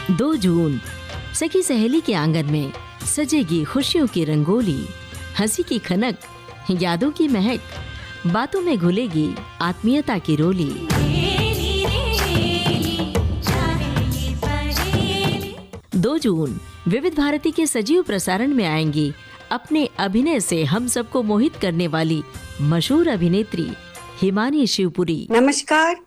2 जून सखी सहेली के आंगन में सजेगी खुशियों की रंगोली, हंसी की खनक, यादों की महक, बातों में घुलेगी आत्मीयता की रोली। 2 जून विविध भारती के सजीव प्रसारण में आएंगी अपने अभिनय से हम सबको मोहित करने वाली मशहूर अभिनेत्री हिमानी शिवपुरी। नमस्कार,